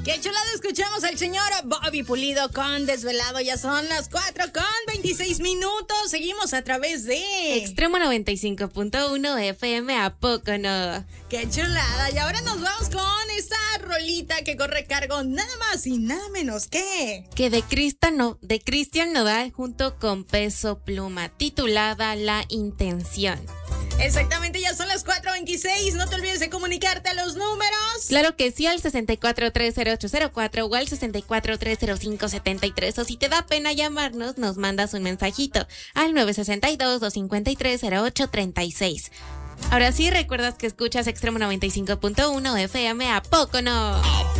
Qué chulada, escuchamos al señor Bobby Pulido con Desvelado. Ya son las 4:26. Seguimos a través de Extremo 95.1 FM, ¿a poco no? Qué chulada. Y ahora nos vamos con esta rolita que corre cargo nada más y nada menos que de Cristian Nodal junto con Peso Pluma, titulada La Intención. Exactamente, ya son las 4:26. No te olvides de comunicarte a los números. Claro que sí, al 64-30804 o al 64-305-73. O si te da pena llamarnos, nos mandas un mensajito al 962-253-0836. Ahora sí, recuerdas que escuchas Extremo 95.1 FM, ¿a poco no?